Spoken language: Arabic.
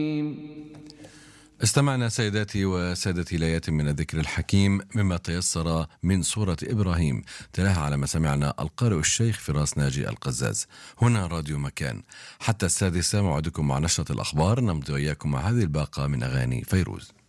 استمعنا سيداتي وسادتي لآيات من الذكر الحكيم مما تيسر من سورة إبراهيم، تلاها على ما سمعنا القارئ الشيخ فراس ناجي القزاز. هنا راديو مكان حتى 6:00 موعدكم مع نشرة الأخبار، نمضي وإياكم مع هذه الباقة من أغاني فيروز.